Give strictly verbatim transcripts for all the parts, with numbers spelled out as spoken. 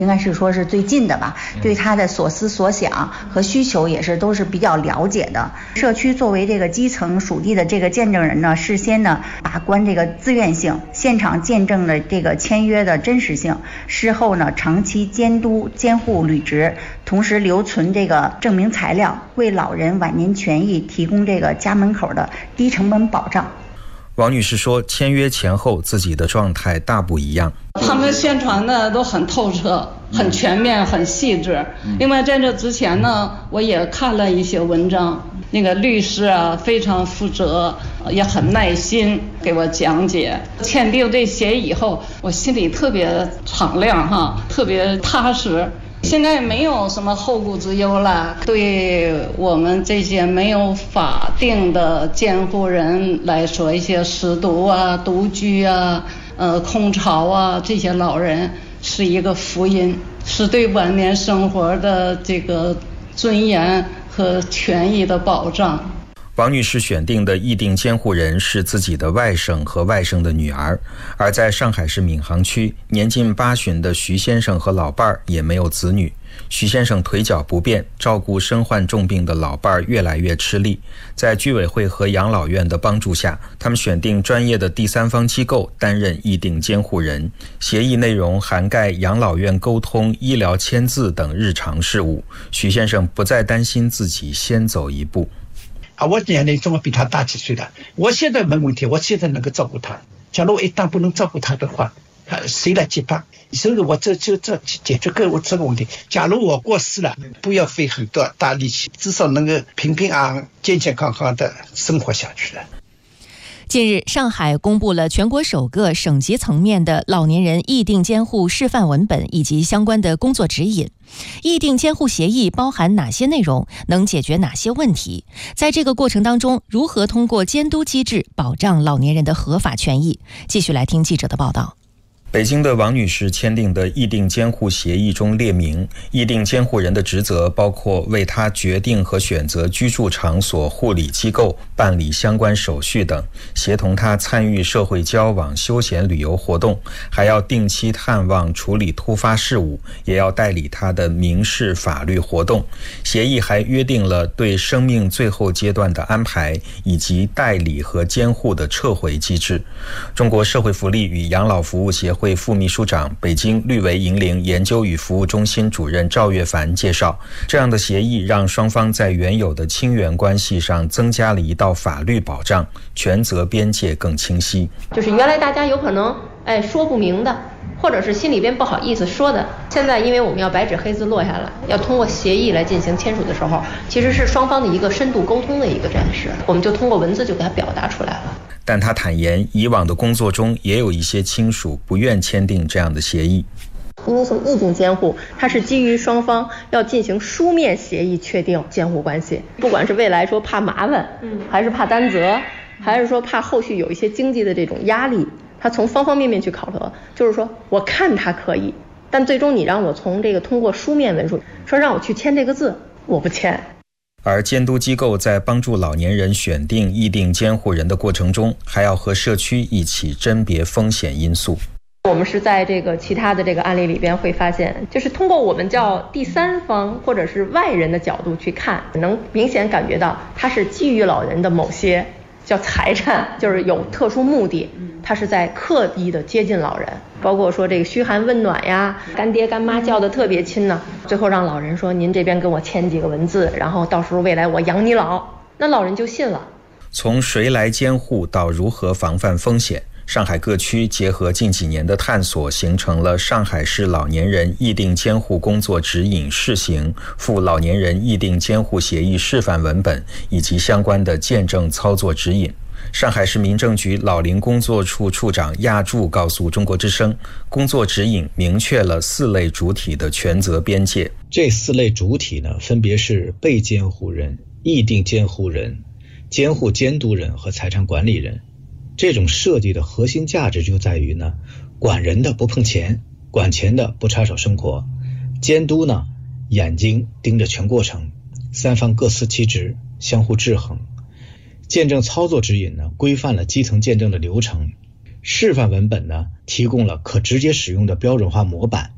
应该是说是最近的吧，对他的所思所想和需求也是都是比较了解的。社区作为这个基层属地的这个见证人呢，事先呢把关这个自愿性，现场见证了这个签约的真实性，事后呢长期监督监护履职，同时留存这个证明材料，为老人晚年权益提供这个家门口的低成本保障。 王女士说，签约前后自己的状态大不一样。 他们宣传的都很透彻，很全面，很细致。另外在这之前呢，我也看了一些文章，那个律师啊非常负责，也很耐心给我讲解。签订这协议以后，我心里特别敞亮哈，特别踏实。现在没有什么后顾之忧了，对我们这些没有法定的监护人来说，一些失独啊、独居啊、呃空巢啊，这些老人是一个福音，是对晚年生活的这个尊严和权益的保障。 王女士选定的议定监护人是自己的外甥和外甥的女儿，而在上海市闵行区，年近八旬的徐先生和老伴儿也没有子女。徐先生腿脚不便，照顾身患重病的老伴儿越来越吃力。在居委会和养老院的帮助下，他们选定专业的第三方机构担任议定监护人。协议内容涵盖养老院沟通、医疗签字等日常事务。徐先生不再担心自己先走一步。 啊，我年龄总比他大几岁了，我现在没问题，我现在能够照顾他。假如我一旦不能照顾他的话，谁来接班？所以我这就这解决个我这个问题。假如我过世了，不要费很多大力气，至少能够平平安安、健健康康的生活下去了。 近日，上海公布了全国首个省级层面的老年人议定监护示范文本以及相关的工作指引。议定监护协议包含哪些内容？能解决哪些问题？在这个过程当中，如何通过监督机制保障老年人的合法权益？继续来听记者的报道。 北京的王女士签订的议定监护协议中列明，议定监护人的职责包括为她决定和选择居住场所、护理机构、办理相关手续等，协同她参与社会交往、休闲旅游活动，还要定期探望、处理突发事务，也要代理她的民事法律活动。协议还约定了对生命最后阶段的安排，以及代理和监护的撤回机制。中国社会福利与养老服务协会会副秘书长、北京绿维银龄研究与服务中心主任赵月凡介绍，这样的协议让双方在原有的亲缘关系上增加了一道法律保障，权责边界更清晰。 就是原来大家有可能哎说不明的，或者是心里边不好意思说的，现在因为我们要白纸黑字落下来，要通过协议来进行签署的时候，其实是双方的一个深度沟通的一个展示，我们就通过文字就给它表达出来了。 但他坦言，以往的工作中也有一些亲属不愿签订这样的协议。 因为从议定监护，它是基于双方要进行书面协议确定监护关系，不管是未来说怕麻烦，嗯，还是怕担责，还是说怕后续有一些经济的这种压力，他从方方面面去考核，就是说我看他可以，但最终你让我从这个通过书面文书说让我去签这个字，我不签。 而监督机构在帮助老年人选定议定监护人的过程中，还要和社区一起甄别风险因素。 我们是在这个其他的这个案例里边会发现，就是通过我们叫第三方或者是外人的角度去看，能明显感觉到它是基于老人的某些叫财产，就是有特殊目的，他是在刻意的接近老人，包括说这个嘘寒问暖呀，干爹干妈叫的特别亲呢，最后让老人说您这边跟我签几个文字，然后到时候未来我养你老，那老人就信了。 从谁来监护到如何防范风险，上海各区结合近几年的探索，形成了上海市老年人议定监护工作指引试行、赴老年人议定监护协议示范文本以及相关的见证操作指引。上海市民政局老龄工作处处长亚柱告诉中国之声，工作指引明确了四类主体的权责边界。 这四类主体呢，分别是被监护人、议定监护人、监护监督人和财产管理人。这种设计的核心价值就在于呢，管人的不碰钱，管钱的不插手生活，监督呢眼睛盯着全过程，三方各司其职，相互制衡。见证操作指引呢，规范了基层见证的流程；示范文本呢，提供了可直接使用的标准化模板；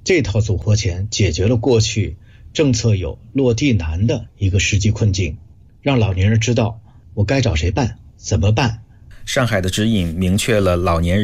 这套组合拳解决了过去政策有落地难的一个实际困境，让老年人知道我该找谁办，怎么办。 上海的指引明确了老年人